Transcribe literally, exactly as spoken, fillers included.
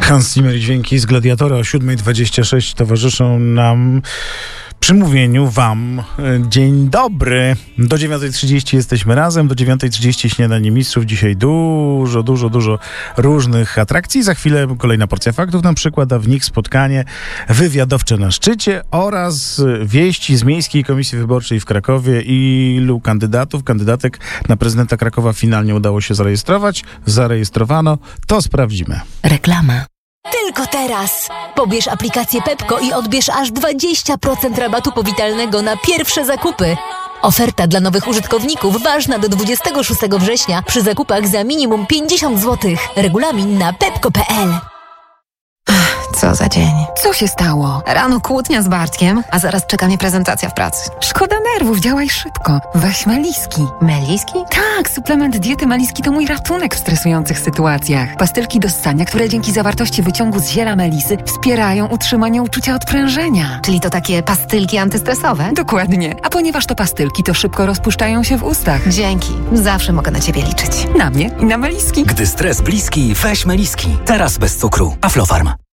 Hans Zimmer i dźwięki z Gladiatora o siódma dwadzieścia sześć towarzyszą nam przy mówieniu wam. Dzień dobry. Do dziewiątej trzydzieści jesteśmy razem, do dziewiątej trzydzieści śniadanie mistrzów. Dzisiaj dużo, dużo, dużo różnych atrakcji. Za chwilę kolejna porcja faktów, na przykład, a w nich spotkanie wywiadowcze na szczycie oraz wieści z Miejskiej Komisji Wyborczej w Krakowie. Ilu kandydatów, kandydatek na prezydenta Krakowa finalnie udało się zarejestrować? Zarejestrowano. To sprawdzimy. Reklama. Tylko teraz! Pobierz aplikację Pepko i odbierz aż dwadzieścia procent rabatu powitalnego na pierwsze zakupy. Oferta dla nowych użytkowników ważna do dwudziestego szóstego września przy zakupach za minimum pięćdziesiąt złotych. Regulamin na pepko kropka pe el. Co za dzień. Co się stało? Rano kłótnia z Bartkiem, a zaraz czeka mnie prezentacja w pracy. Szkoda nerwów, działaj szybko. Weź Meliski. Meliski? Tak, suplement diety Meliski to mój ratunek w stresujących sytuacjach. Pastylki do ssania, które dzięki zawartości wyciągu z ziela melisy wspierają utrzymanie uczucia odprężenia. Czyli to takie pastylki antystresowe? Dokładnie. A ponieważ to pastylki, to szybko rozpuszczają się w ustach. Dzięki. Zawsze mogę na ciebie liczyć. Na mnie i na Meliski. Gdy stres bliski, weź Meliski. Teraz bez cukru. Aflofarm.